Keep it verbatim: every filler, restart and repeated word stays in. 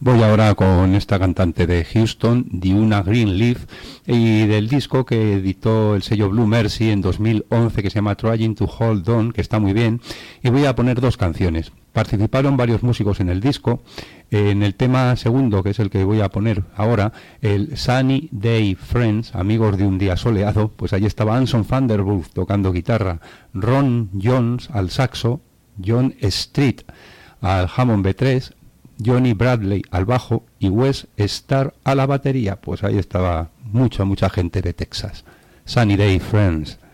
Voy ahora con esta cantante de Houston, Diuna Greenleaf, y del disco que editó el sello Blue Mercy en dos mil once, que se llama Trying to Hold On, que está muy bien, y voy a poner dos canciones. Participaron varios músicos en el disco. En el tema segundo, que es el que voy a poner ahora, el Sunny Day Friends, amigos de un día soleado, pues allí estaba Anson Vanderbilt tocando guitarra, Ron Jones al saxo, John Street al Hammond B tres, Johnny Bradley al bajo y Wes Starr a la batería. Pues ahí estaba mucha, mucha gente de Texas. Sunny Day Friends.